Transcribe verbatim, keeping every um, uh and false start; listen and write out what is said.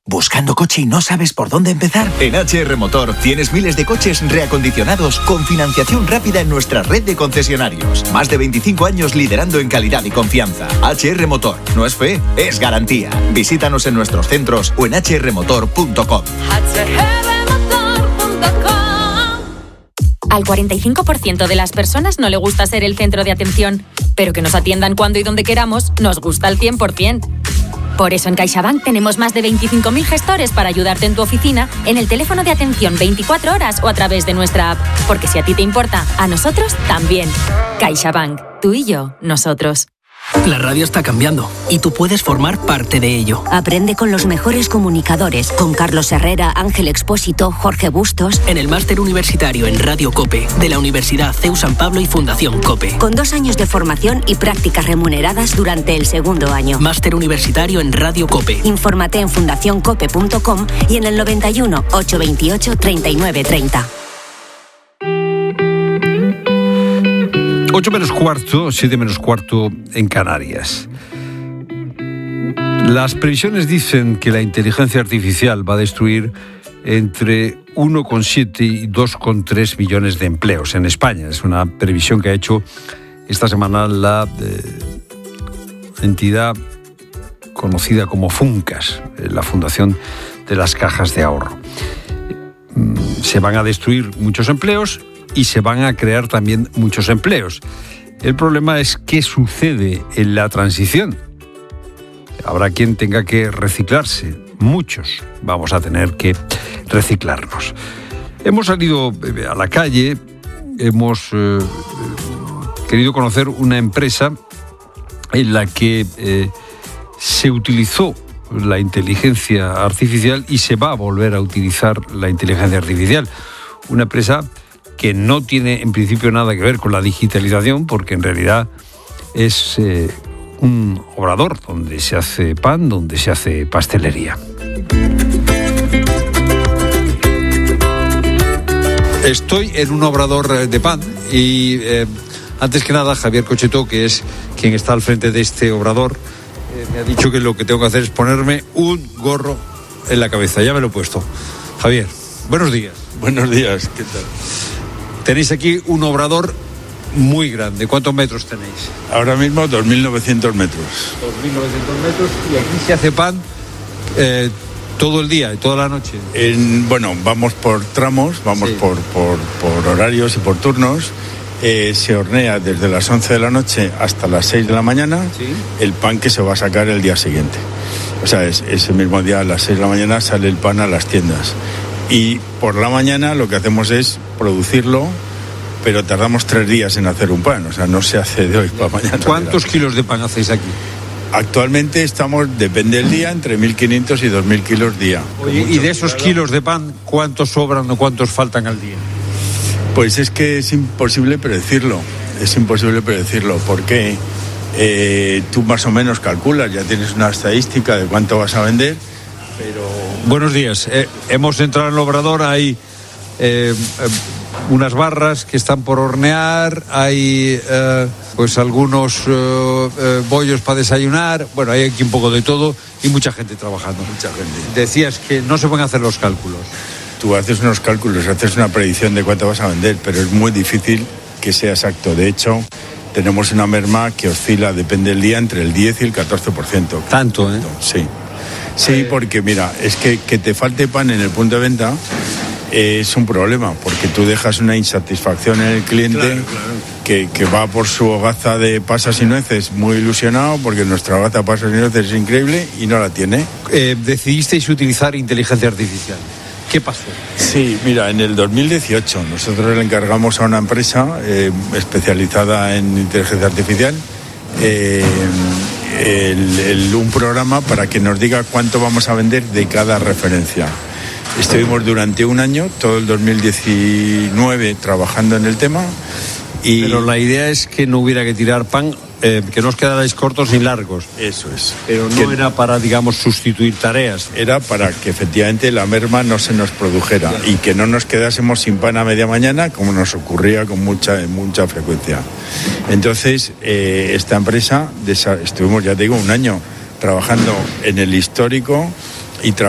¿Buscando coche y no sabes por dónde empezar? En H R Motor tienes miles de coches reacondicionados con financiación rápida en nuestra red de concesionarios. Más de veinticinco años liderando en calidad y confianza. H R Motor. No es fe, es garantía. Visítanos en nuestros centros o en h r motor punto com. Al cuarenta y cinco por ciento de las personas no le gusta ser el centro de atención, pero que nos atiendan cuando y donde queramos nos gusta al cien por ciento. Por eso en CaixaBank tenemos más de veinticinco mil gestores para ayudarte en tu oficina, en el teléfono de atención veinticuatro horas o a través de nuestra app. Porque si a ti te importa, a nosotros también. CaixaBank. Tú y yo, nosotros. La radio está cambiando y tú puedes formar parte de ello. Aprende con los mejores comunicadores, con Carlos Herrera, Ángel Expósito, Jorge Bustos. En el máster universitario en Radio COPE de la Universidad C E U San Pablo y Fundación COPE. Con dos años de formación y prácticas remuneradas durante el segundo año. Máster universitario en Radio COPE. Infórmate en fundación cope punto com y en el noventa y uno, ochocientos veintiocho, treinta y nueve treinta. ocho menos cuarto, siete menos cuarto en Canarias. Las previsiones dicen que la inteligencia artificial va a destruir entre uno coma siete y dos coma tres millones de empleos en España. Es una previsión que ha hecho esta semana la eh, entidad conocida como Funcas, la Fundación de las Cajas de Ahorro. Se van a destruir muchos empleos y se van a crear también muchos empleos. El problema es qué sucede en la transición. Habrá quien tenga que reciclarse. Muchos vamos a tener que reciclarnos. Hemos salido a la calle, hemos eh, querido conocer una empresa en la que eh, se utilizó la inteligencia artificial y se va a volver a utilizar la inteligencia artificial. Una empresa que no tiene en principio nada que ver con la digitalización, porque en realidad es eh, un obrador donde se hace pan, donde se hace pastelería. Estoy en un obrador de pan y eh, antes que nada Javier Cochetó, que es quien está al frente de este obrador, eh, me ha dicho que lo que tengo que hacer es ponerme un gorro en la cabeza. Ya me lo he puesto. Javier, buenos días. Buenos días, ¿qué tal? Tenéis aquí un obrador muy grande. ¿Cuántos metros tenéis? Ahora mismo dos mil novecientos metros. dos mil novecientos metros y aquí se hace pan eh, todo el día y toda la noche. En, bueno, vamos por tramos, vamos sí. por, por, por horarios y por turnos. Eh, se hornea desde las once de la noche hasta las seis de la mañana, ¿sí? El pan que se va a sacar el día siguiente. O sea, es, ese mismo día a las seis de la mañana sale el pan a las tiendas. Y por la mañana lo que hacemos es producirlo, pero tardamos tres días en hacer un pan, o sea, no se hace de hoy para mañana. ¿Cuántos kilos de pan hacéis aquí? Actualmente estamos, depende del día, entre mil quinientos y dos mil kilos día. Oye, y de esos kilos de pan, ¿cuántos sobran o cuántos faltan al día? Pues es que es imposible predecirlo, es imposible predecirlo, porque eh, tú más o menos calculas, ya tienes una estadística de cuánto vas a vender, pero... Buenos días. Eh, hemos entrado en el obrador, hay eh, eh, unas barras que están por hornear, hay eh, pues algunos eh, eh, bollos para desayunar, bueno, hay aquí un poco de todo y mucha gente trabajando. Mucha gente. Decías que no se pueden hacer los cálculos. Tú haces unos cálculos, haces una predicción de cuánto vas a vender, pero es muy difícil que sea exacto. De hecho, tenemos una merma que oscila, depende del día, entre el diez y el catorce por ciento. Tanto, ¿eh? Sí. Sí, porque mira, es que que te falte pan en el punto de venta eh, es un problema, porque tú dejas una insatisfacción en el cliente, claro, claro. Que, que va por su hogaza de pasas y nueces muy ilusionado, porque nuestra hogaza de pasas y nueces es increíble y no la tiene. Eh, decidisteis utilizar inteligencia artificial. ¿Qué pasó? Sí, mira, en el dos mil dieciocho nosotros le encargamos a una empresa eh, especializada en inteligencia artificial eh, el, el, un programa para que nos diga cuánto vamos a vender de cada referencia. Estuvimos durante un año, todo el dos mil diecinueve, trabajando en el tema. Y... Pero la idea es que no hubiera que tirar pan, eh, que no os quedarais cortos ni largos. Eso es. Pero no que... era para, digamos, sustituir tareas. Era para que efectivamente la merma no se nos produjera, claro, y que no nos quedásemos sin pan a media mañana, como nos ocurría con mucha, mucha frecuencia. Entonces, eh, esta empresa, estuvimos, ya te digo, un año trabajando en el histórico y trabajando